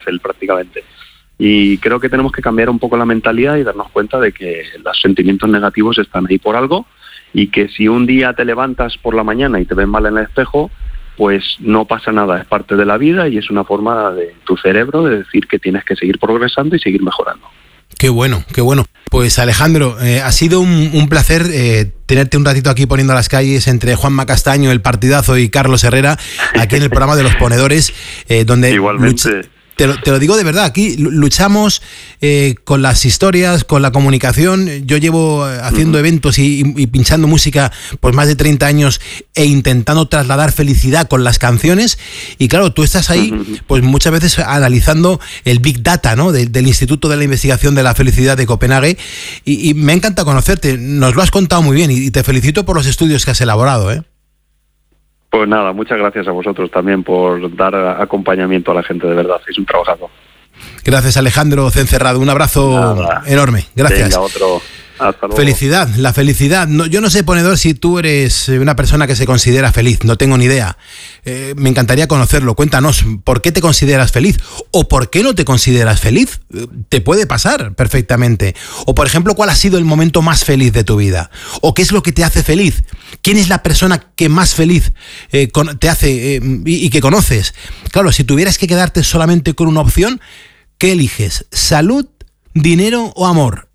cárcel prácticamente. Y creo que tenemos que cambiar un poco la mentalidad y darnos cuenta de que los sentimientos negativos están ahí por algo, y que si un día te levantas por la mañana y te ves mal en el espejo, pues no pasa nada, es parte de la vida y es una forma de tu cerebro de decir que tienes que seguir progresando y seguir mejorando. Qué bueno, qué bueno. Pues Alejandro, ha sido un placer tenerte un ratito aquí poniendo las calles entre Juanma Castaño, El Partidazo, y Carlos Herrera, aquí en el programa de Los Ponedores, donde... Igualmente. Te lo digo de verdad, aquí luchamos con las historias, con la comunicación. Yo llevo haciendo eventos y pinchando música por más de 30 años e intentando trasladar felicidad con las canciones. Y claro, tú estás ahí pues muchas veces analizando el Big Data, ¿no? del Instituto de la Investigación de la Felicidad de Copenhague. Y me encanta conocerte, nos lo has contado muy bien y te felicito por los estudios que has elaborado, ¿eh? Pues nada, muchas gracias a vosotros también por dar acompañamiento a la gente, de verdad, es un trabajazo. Gracias, Alejandro Cencerrado, un abrazo enorme, gracias. Venga, otro. Hasta luego. Felicidad, la felicidad. No, yo no sé, Ponedor, si tú eres una persona que se considera feliz, no tengo ni idea. Me encantaría conocerlo. Cuéntanos, ¿por qué te consideras feliz? ¿O por qué no te consideras feliz? Te puede pasar perfectamente. O, por ejemplo, ¿cuál ha sido el momento más feliz de tu vida? ¿O qué es lo que te hace feliz? ¿Quién es la persona que más feliz te hace y que conoces? Claro, si tuvieras que quedarte solamente con una opción, ¿qué eliges? ¿Salud, dinero o amor?